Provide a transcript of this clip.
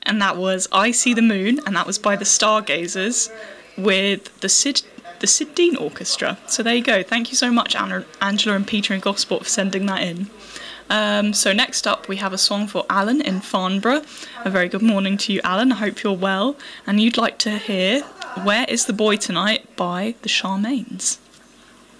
And that was I See the Moon, and that was by the Stargazers with the Sid Dean Orchestra. So there you go. Thank you so much, Angela and Peter and Gosport, for sending that in. So next up we have a song for Alan in Farnborough. A very good morning to you, Alan. I hope you're well. And you'd like to hear Where Is the Boy Tonight by the Charmaines.